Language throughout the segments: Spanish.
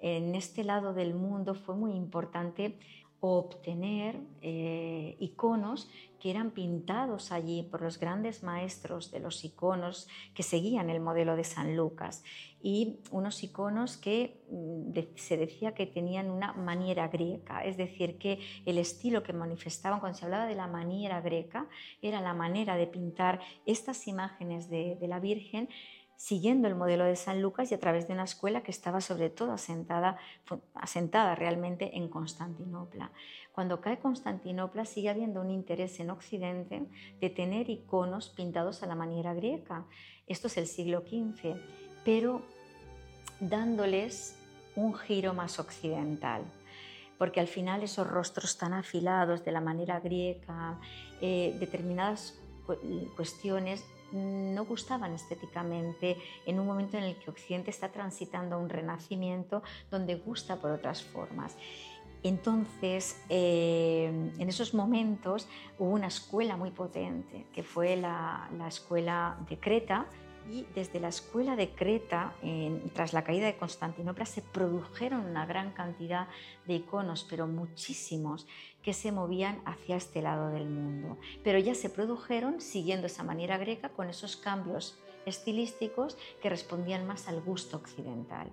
en este lado del mundo fue muy importante obtener iconos que eran pintados allí por los grandes maestros de los iconos que seguían el modelo de San Lucas, y unos iconos que se decía que tenían una maniera greca, es decir, que el estilo que manifestaban cuando se hablaba de la maniera greca era la manera de pintar estas imágenes de la Virgen siguiendo el modelo de San Lucas y a través de una escuela que estaba sobre todo asentada realmente en Constantinopla. Cuando cae Constantinopla sigue habiendo un interés en Occidente de tener iconos pintados a la manera griega. Esto es el siglo XV, pero dándoles un giro más occidental, porque al final esos rostros tan afilados de la manera griega, determinadas cuestiones no gustaban estéticamente en un momento en el que Occidente está transitando un renacimiento donde gusta por otras formas. Entonces, en esos momentos hubo una escuela muy potente, que fue la escuela de Creta, y desde la escuela de Creta, tras la caída de Constantinopla, se produjeron una gran cantidad de iconos, pero muchísimos, que se movían hacia este lado del mundo. Pero ya se produjeron siguiendo esa manera greca, con esos cambios estilísticos que respondían más al gusto occidental.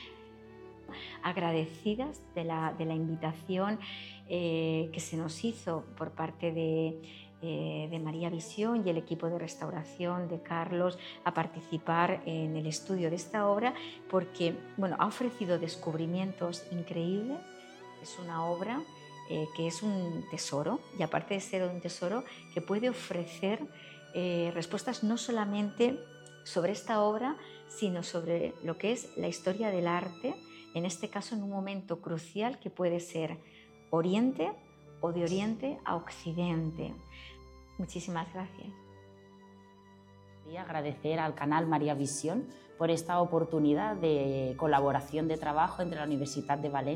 Agradecidas de la invitación que se nos hizo por parte de María Visión y el equipo de restauración de Carlos a participar en el estudio de esta obra, porque ha ofrecido descubrimientos increíbles. Es una obra que es un tesoro, y aparte de ser un tesoro, que puede ofrecer respuestas no solamente sobre esta obra, sino sobre lo que es la historia del arte, en este caso en un momento crucial que puede ser Oriente o de Oriente a Occidente. Muchísimas gracias. Quería agradecer al canal María Visión por esta oportunidad de colaboración de trabajo entre la Universitat de València